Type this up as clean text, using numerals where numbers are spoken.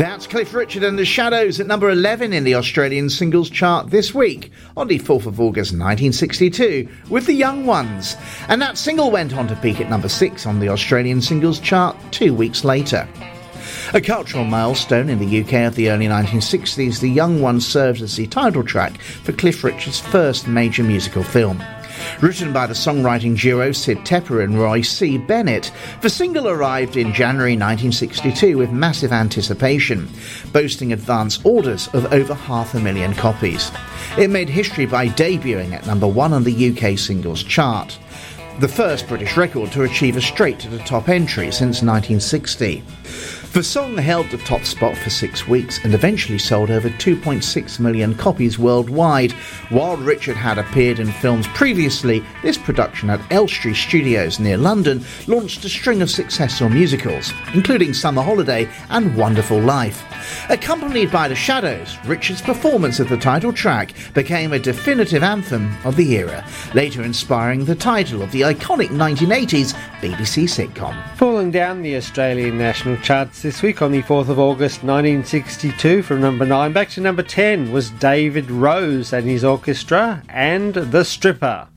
That's Cliff Richard and the Shadows at number 11 in the Australian singles chart this week, on the 4th of August 1962, with The Young Ones. And that single went on to peak at number 6 on the Australian singles chart 2 weeks later. A cultural milestone in the UK of the early 1960s, The Young Ones served as the title track for Cliff Richard's first major musical film. Written by the songwriting duo Sid Tepper and Roy C. Bennett, the single arrived in January 1962 with massive anticipation, boasting advance orders of over 500,000 copies. It made history by debuting at number 1 on the UK singles chart, the first British record to achieve a straight-to-the-top entry since 1960. The song held the top spot for 6 weeks and eventually sold over 2.6 million copies worldwide. While Richard had appeared in films previously, this production at Elstree Studios near London launched a string of successful musicals, including Summer Holiday and Wonderful Life. Accompanied by The Shadows, Richard's performance of the title track became a definitive anthem of the era, later inspiring the title of the iconic 1980s BBC sitcom. Falling down the Australian national charts this week on the 4th of August 1962 from number 9 back to number 10 was David Rose and his orchestra and The Stripper.